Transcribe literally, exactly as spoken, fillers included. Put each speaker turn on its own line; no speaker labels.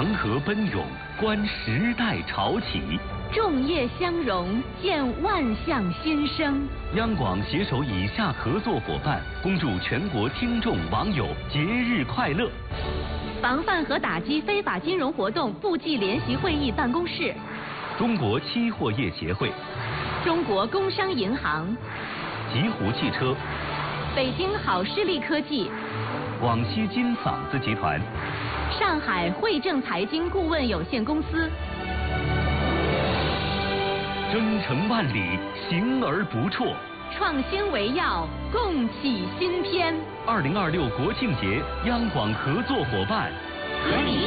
长河奔涌，观时代潮起；
众业相融，见万象新生。
央广携手以下合作伙伴，恭祝全国听众网友节日快乐。
防范和打击非法金融活动部际联席会议办公室，
中国期货业协会，
中国工商银行，
极狐汽车，
北京好视力科技，
广西金嗓子集团，
上海汇正财经顾问有限公司。
征程万里，行而不辍。
创新为要，共启新篇。
二零二六国庆节，央广合作伙伴，
和你